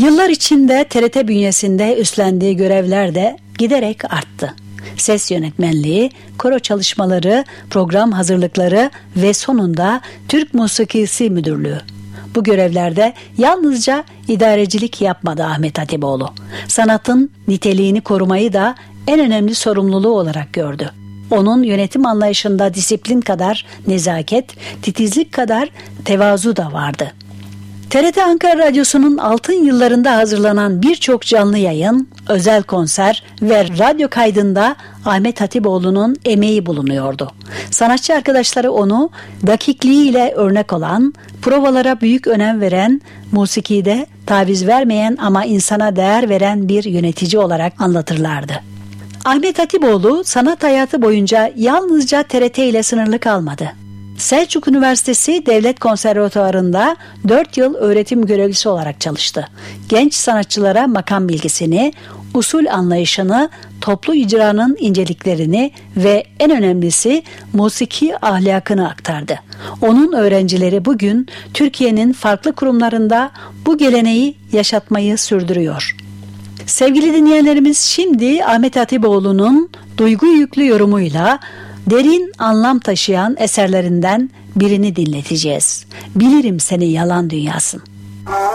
Yıllar içinde TRT bünyesinde üstlendiği görevler de giderek arttı. Ses yönetmenliği, koro çalışmaları, program hazırlıkları ve sonunda Türk Musikisi Müdürlüğü. Bu görevlerde yalnızca idarecilik yapmadı Ahmet Hatipoğlu. Sanatın niteliğini korumayı da en önemli sorumluluğu olarak gördü. Onun yönetim anlayışında disiplin kadar nezaket, titizlik kadar tevazu da vardı. TRT Ankara Radyosu'nun altın yıllarında hazırlanan birçok canlı yayın, özel konser ve radyo kaydında Ahmet Hatipoğlu'nun emeği bulunuyordu. Sanatçı arkadaşları onu dakikliğiyle örnek olan, provalara büyük önem veren, musikide taviz vermeyen ama insana değer veren bir yönetici olarak anlatırlardı. Ahmet Hatipoğlu sanat hayatı boyunca yalnızca TRT ile sınırlı kalmadı. Selçuk Üniversitesi Devlet Konservatuvarı'nda 4 yıl öğretim görevlisi olarak çalıştı. Genç sanatçılara makam bilgisini, usul anlayışını, toplu icranın inceliklerini ve en önemlisi musiki ahlakını aktardı. Onun öğrencileri bugün Türkiye'nin farklı kurumlarında bu geleneği yaşatmayı sürdürüyor. Sevgili dinleyenlerimiz, şimdi Ahmet Hatipoğlu'nun duygu yüklü yorumuyla derin anlam taşıyan eserlerinden birini dinleteceğiz. Bilirim seni yalan dünyasın.